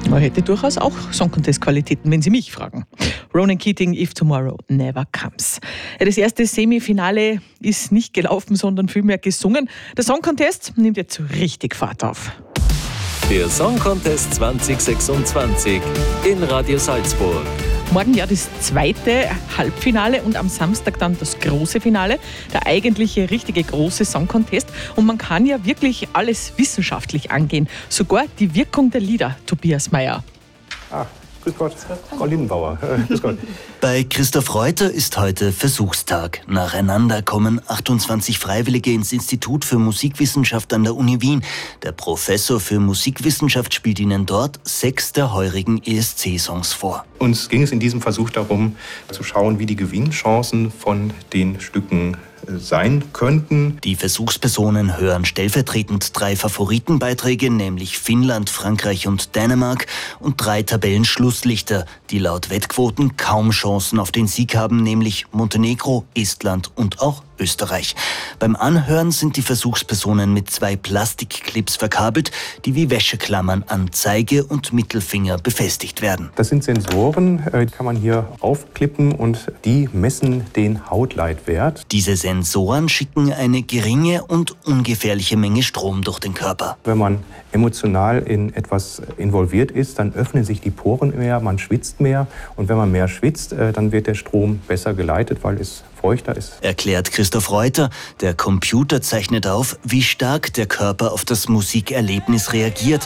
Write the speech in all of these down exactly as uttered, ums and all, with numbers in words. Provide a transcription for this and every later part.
Man hätte durchaus auch Song Contest-Qualitäten, wenn Sie mich fragen. Ronan Keating, If Tomorrow Never Comes. Ja, das erste Semifinale ist nicht gelaufen, sondern vielmehr gesungen. Der Song Contest nimmt jetzt richtig Fahrt auf. Der Song Contest zwanzig sechsundzwanzig in Radio Salzburg. Morgen ja das zweite Halbfinale und am Samstag dann das große Finale, der eigentliche richtige große Song Contest. Und man kann ja wirklich alles wissenschaftlich angehen, sogar die Wirkung der Lieder, Tobias Meyer. Ah, grüß Gott, Frau Lindenbauer. Äh, grüß Gott. Bei Christoph Reuter ist heute Versuchstag. Nacheinander kommen achtundzwanzig Freiwillige ins Institut für Musikwissenschaft an der Uni Wien. Der Professor für Musikwissenschaft spielt ihnen dort sechs der heurigen E S C-Songs vor. Uns ging es in diesem Versuch darum, zu schauen, wie die Gewinnchancen von den Stücken sein könnten. Die Versuchspersonen hören stellvertretend drei Favoritenbeiträge, nämlich Finnland, Frankreich und Dänemark, und drei Tabellenschlusslichter, die laut Wettquoten kaum Chancen auf den Sieg haben, nämlich Montenegro, Estland und auch Österreich. Beim Anhören sind die Versuchspersonen mit zwei Plastikclips verkabelt, die wie Wäscheklammern an Zeige- und Mittelfinger befestigt werden. Das sind Sensoren, die kann man hier aufklippen und die messen den Hautleitwert. Diese Sensoren schicken eine geringe und ungefährliche Menge Strom durch den Körper. Wenn man emotional in etwas involviert ist, dann öffnen sich die Poren mehr, man schwitzt mehr. Und wenn man mehr schwitzt, dann wird der Strom besser geleitet, weil es feuchter ist. Erklärt Christoph Reuter. Der Computer zeichnet auf, wie stark der Körper auf das Musikerlebnis reagiert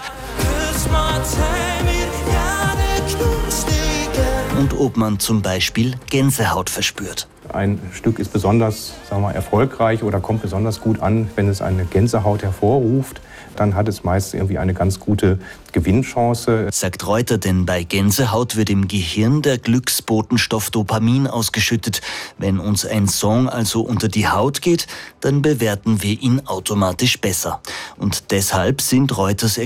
und ob man zum Beispiel Gänsehaut verspürt. Ein Stück ist besonders, sagen wir mal, erfolgreich oder kommt besonders gut an, wenn es eine Gänsehaut hervorruft. Dann hat es meist irgendwie eine ganz gute Gewinnchance. Sagt Reuter, denn bei Gänsehaut wird im Gehirn der Glücksbotenstoff Dopamin ausgeschüttet. Wenn uns ein Song also unter die Haut geht, dann bewerten wir ihn automatisch besser. Und deshalb sind Reuters